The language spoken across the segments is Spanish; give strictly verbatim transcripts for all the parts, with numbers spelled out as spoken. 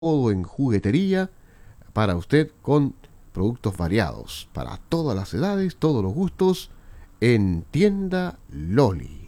todo en juguetería para usted con productos variados para todas las edades, todos los gustos en Tienda Loli.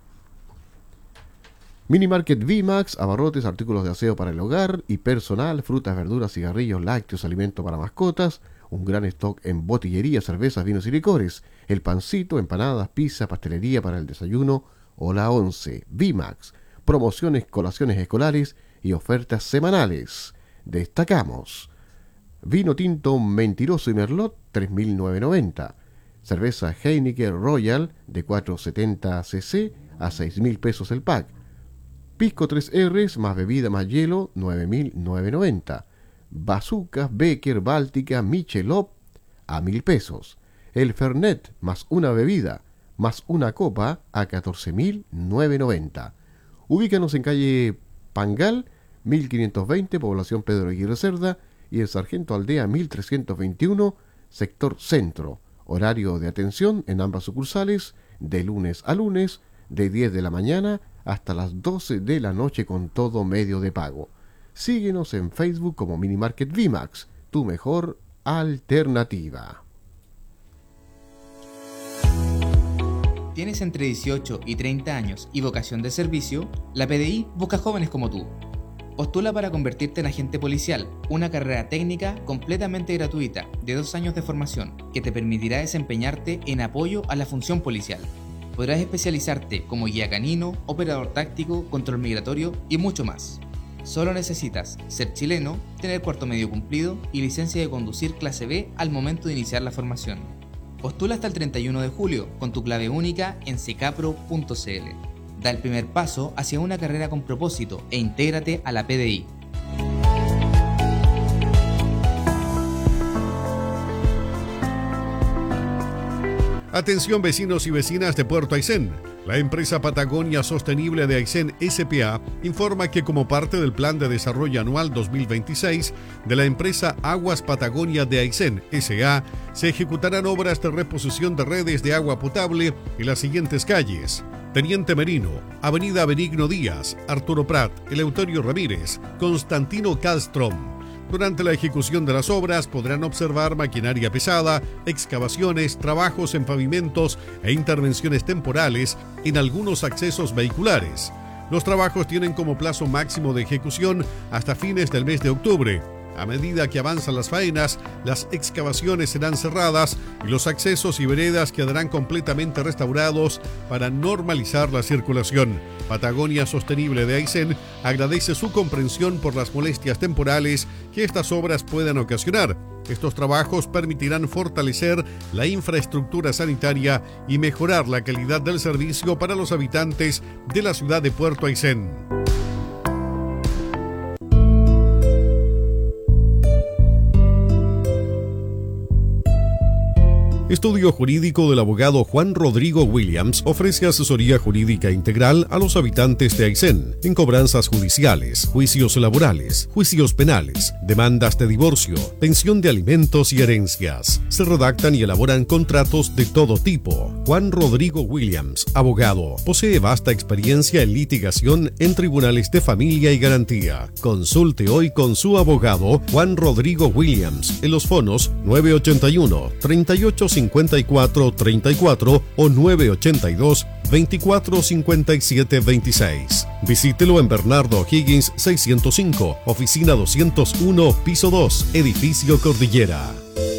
Mini Market V-Max, abarrotes, artículos de aseo para el hogar y personal, frutas, verduras, cigarrillos, lácteos, alimento para mascotas, un gran stock en botillería, cervezas, vinos y licores, el pancito, empanadas, pizza, pastelería para el desayuno o la once. V-Max, promociones, colaciones escolares y ofertas semanales. Destacamos vino tinto Mentiroso y Merlot, tres mil novecientos noventa. Cerveza Heineken Royal de cuatrocientos setenta centilitros a seis mil pesos el pack. Pisco tres R's más bebida más hielo, nueve mil novecientos noventa. Bazooka, Becker, Báltica, Michelob a mil pesos. El Fernet más una bebida más una copa a catorce mil novecientos noventa. Ubícanos en calle Pangal, mil quinientos veinte, población Pedro Aguirre Cerda, y el Sargento Aldea mil trescientos veintiuno, sector centro. Horario de atención en ambas sucursales de lunes a lunes, de diez de la mañana hasta las doce de la noche con todo medio de pago. Síguenos en Facebook como Mini Market V-Max, tu mejor alternativa. ¿Tienes entre dieciocho y treinta años y vocación de servicio? La P D I busca jóvenes como tú. Postula para convertirte en agente policial, una carrera técnica completamente gratuita de dos años de formación que te permitirá desempeñarte en apoyo a la función policial. Podrás especializarte como guía canino, operador táctico, control migratorio y mucho más. Solo necesitas ser chileno, tener cuarto medio cumplido y licencia de conducir clase B al momento de iniciar la formación. Postula hasta el treinta y uno de julio con tu clave única en secapro punto c l. Da el primer paso hacia una carrera con propósito e intégrate a la P D I. Atención vecinos y vecinas de Puerto Aysén. La empresa Patagonia Sostenible de Aysén S P A informa que como parte del Plan de Desarrollo Anual dos mil veintiséis de la empresa Aguas Patagonia de Aysén S A se ejecutarán obras de reposición de redes de agua potable en las siguientes calles: Teniente Merino, Avenida Benigno Díaz, Arturo Prat, Eleuterio Ramírez, Constantino Kallström. Durante la ejecución de las obras podrán observar maquinaria pesada, excavaciones, trabajos en pavimentos e intervenciones temporales en algunos accesos vehiculares. Los trabajos tienen como plazo máximo de ejecución hasta fines del mes de octubre. A medida que avanzan las faenas, las excavaciones serán cerradas y los accesos y veredas quedarán completamente restaurados para normalizar la circulación. Patagonia Sostenible de Aysén agradece su comprensión por las molestias temporales que estas obras puedan ocasionar. Estos trabajos permitirán fortalecer la infraestructura sanitaria y mejorar la calidad del servicio para los habitantes de la ciudad de Puerto Aysén. Estudio Jurídico del abogado Juan Rodrigo Williams ofrece asesoría jurídica integral a los habitantes de Aysén en cobranzas judiciales, juicios laborales, juicios penales, demandas de divorcio, pensión de alimentos y herencias. Se redactan y elaboran contratos de todo tipo. Juan Rodrigo Williams, abogado, posee vasta experiencia en litigación en tribunales de familia y garantía. Consulte hoy con su abogado Juan Rodrigo Williams en los fonos nueve ochenta y uno, treinta y ocho cincuenta y cuatro treinta y cuatro o nueve ochenta y dos, veinticuatro cincuenta y siete veintiséis. Visítelo en Bernardo Higgins seiscientos cinco, oficina doscientos uno, piso dos, edificio Cordillera.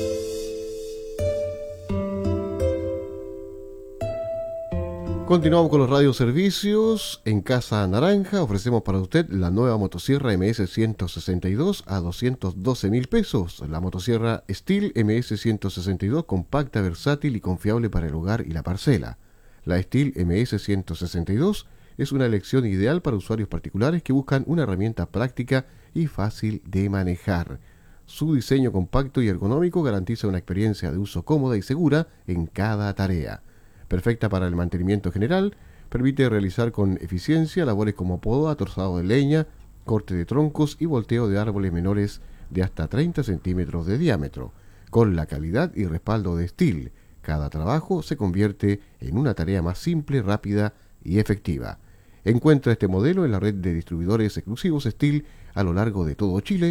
Continuamos con los radioservicios. En Casa Naranja ofrecemos para usted la nueva motosierra M S ciento sesenta y dos a doscientos doce mil pesos. La motosierra Steel M S ciento sesenta y dos, compacta, versátil y confiable para el hogar y la parcela. La Steel M S ciento sesenta y dos es una elección ideal para usuarios particulares que buscan una herramienta práctica y fácil de manejar. Su diseño compacto y ergonómico garantiza una experiencia de uso cómoda y segura en cada tarea. Perfecta para el mantenimiento general, permite realizar con eficiencia labores como poda, torzado de leña, corte de troncos y volteo de árboles menores de hasta treinta centímetros de diámetro. Con la calidad y respaldo de Steel, cada trabajo se convierte en una tarea más simple, rápida y efectiva. Encuentra este modelo en la red de distribuidores exclusivos Steel a lo largo de todo Chile